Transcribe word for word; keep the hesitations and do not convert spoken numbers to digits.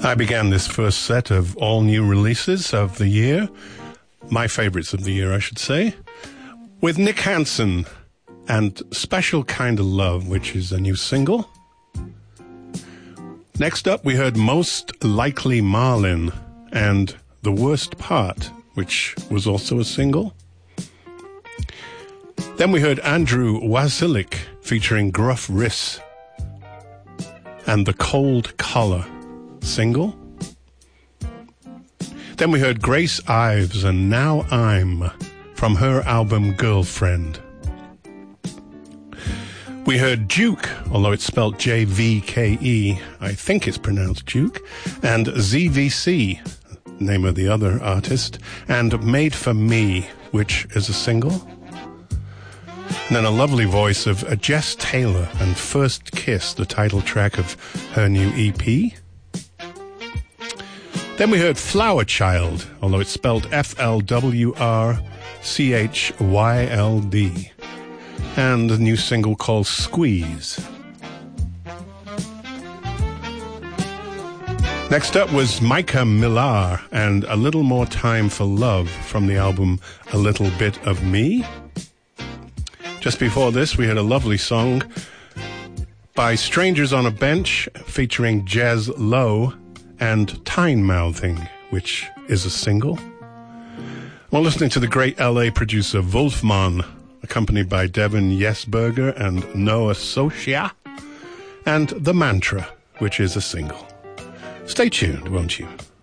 I began this first set of all new releases of the year, my favorites of the year, I should say, with Nick Hansen and Special Kind of Love, which is a new single. Next up, we heard Most Likely Marlin and The Worst Part, which was also a single. Then we heard Andrew Wasilik featuring Gruff Rhys and The Cold Collar single. Then we heard Grace Ives and Now I'm from her album Girlfriend. We heard Juke, although it's spelled J V K E, I think it's pronounced Juke, and Z V C, name of the other artist, and Made for Me, which is a single. And then a lovely voice of uh, Jess Taylor and First Kiss, the title track of her new E P. Then we heard Flower Child, although it's spelled F L W R C H Y L D, and a new single called Squeeze. Next up was Micah Millar and A Little More Time for Love from the album A Little Bit of Me. Just before this, we had a lovely song by Strangers on a Bench featuring Jez Lowe and Tyne Mouthing, which is a single. We're listening to the great L A producer Wolfman, accompanied by Devin Yesberger and Noah Socia, and The Mantra, which is a single. Stay tuned, won't you?